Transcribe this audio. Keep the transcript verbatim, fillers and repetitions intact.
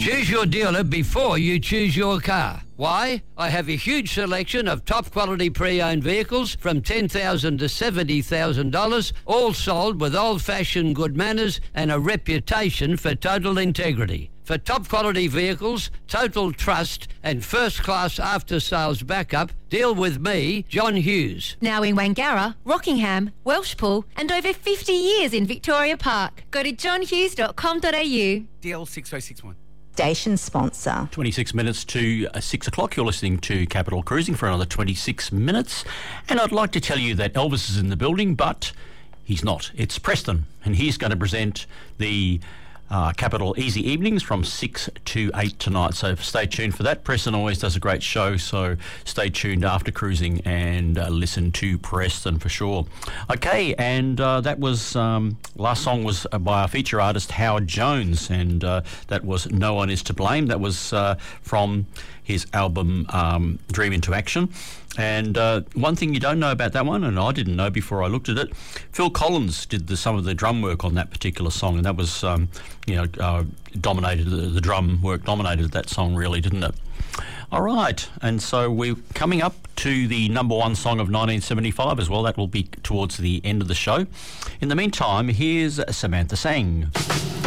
Choose your dealer before you choose your car. Why? I have a huge selection of top-quality pre-owned vehicles from ten thousand dollars to seventy thousand dollars, all sold with old-fashioned good manners and a reputation for total integrity. For top-quality vehicles, total trust and first-class after-sales backup, deal with me, John Hughes. Now in Wangara, Rockingham, Welshpool and over fifty years in Victoria Park. Go to john hughes dot com dot a u. D L six oh six one. Station sponsor. twenty-six minutes to uh, six o'clock. You're listening to Capital Cruising for another twenty-six minutes. And I'd like to tell you that Elvis is in the building, but he's not. It's Preston, and he's going to present the uh, Capital Easy Evenings from six to eight tonight. So stay tuned for that. Preston always does a great show, so stay tuned after cruising and uh, listen to Preston for sure. Okay, and uh, that was, um, last song was uh, by our feature artist Howard Jones, and uh, that was No One Is to Blame. That was uh, from his album um, Dream Into Action. And uh, one thing you don't know about that one, and I didn't know before I looked at it, Phil Collins did the, some of the drum work on that particular song, and that was, um, you know, uh, dominated, the, the drum work dominated that song really, didn't it? All right, and so we're coming up to the number one song of nineteen seventy-five as well. That will be towards the end of the show. In the meantime, here's Samantha Sang.